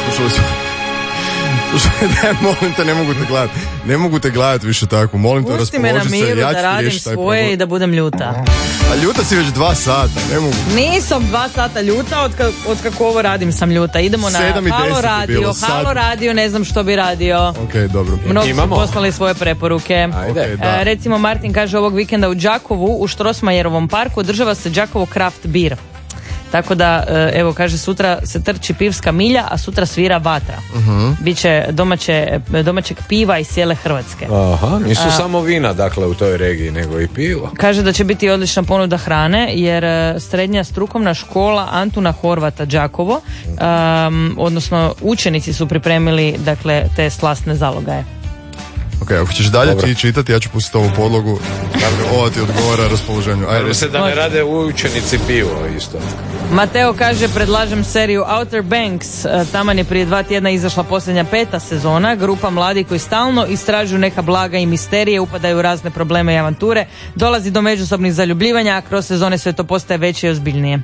slušali su. Daj, molim te, ne mogu te gledati više tako, molim te, pusti me na miru da radim svoje i da budem ljuta. A ljuta si već 2 sata, ne mogu. Nisam 2 sata ljuta, od kako ovo radim sam ljuta. Idemo na Halo radio, ne znam što bi radio. Ok, dobro. Mnogi su poslali svoje preporuke. Ajde. Recimo Martin kaže, ovog vikenda u Đakovu u Štrosmajerovom parku održava se Đakovo Craft Beer. Tako da, evo, kaže, sutra se trči pivska milja, a sutra svira vatra. Biće domaćeg piva iz cijele Hrvatske. Aha, nisu samo vina, dakle, u toj regiji, nego i pivo. Kaže da će biti odlična ponuda hrane, jer srednja strukovna škola Antuna Horvata Đakovo, odnosno učenici su pripremili, dakle, te slastne zalogaje. Ok, ako ćeš dalje ti čitati, ja ću pustiti ovu podlogu. Ovo ti odgovara raspoloženju. Ajde se da ne rade učenici pivo isto. Mateo kaže, predlažem seriju Outer Banks. Taman je prije 2 tjedna izašla posljednja 5. sezona. Grupa mladih koji stalno istražuju neka blaga i misterije, upadaju u razne probleme i avanture. Dolazi do međusobnih zaljubljivanja, a kroz sezone sve to postaje veće i ozbiljnije.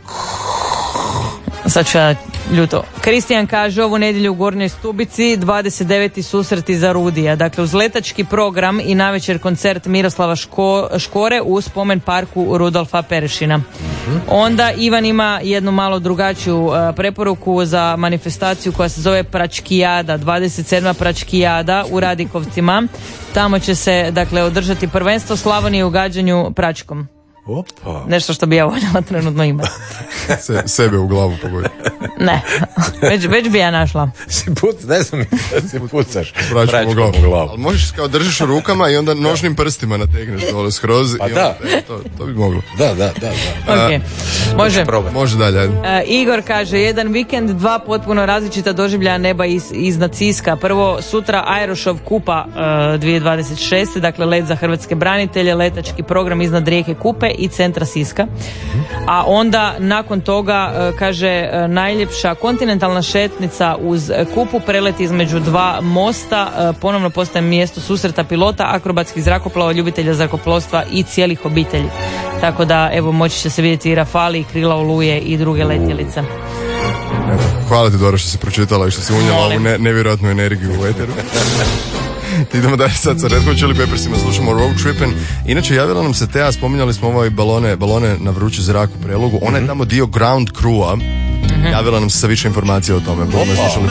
Sad ću ja ljuto. Kristijan kaže, ovu nedjelju u Gornjoj Stubici 29. susreti za Rudija. Dakle, uz letački program i navečer koncert Miroslava Škore u spomen parku Rudolfa Perešina. Onda Ivan ima jednu malo drugačiju preporuku za manifestaciju koja se zove Pračkijada, 27. Pračkijada u Radikovcima. Tamo će se, dakle, održati prvenstvo Slavonije u gađanju pračkom. Opa. Nešto što bi ja voljela trenutno imati. Sebe u glavu pogodi. Ne, već bi ja našla. Ne znam da si pucaš. Pračkom u glavu. Ali možeš kao držiš u rukama i onda nožnim prstima nategneš dole skroz. Pa i da. To bi moglo. Da. Ok, može dalje, ajde. Igor kaže, jedan vikend, 2 potpuno različita doživljaja neba iznad Siska. Prvo, sutra Aerošov Kupa 2026. Dakle, let za hrvatske branitelje, letački program iznad rijeke Kupe i centra Siska. A onda nakon toga, kaže, najljepša kontinentalna šetnica uz Kupu, prelet između 2 mosta, ponovno postaje mjesto susreta pilota, akrobatskih zrakoplova, ljubitelja zrakoplovstva i cijelih obitelji. Tako da, evo, moći će se vidjeti i Rafali, krila Oluje i druge letjelice. Hvala ti, Dora, što si pročitala i što si unijela ovu nevjerojatnu energiju u eteru. Idemo dalje sad sa Red Hot Chili Peppersima, slušamo Road Trippin'. Inače, javila nam se Teja, spominjali smo ovaj balone na vrući zrak u Prelogu. Ona je tamo dio Ground Crew-a. Javila nam se sa više informacija o tome. Slušali